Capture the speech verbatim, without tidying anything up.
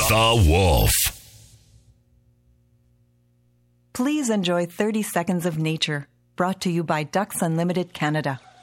The Wolf. Please enjoy thirty seconds of nature, brought to you by Ducks Unlimited Canada.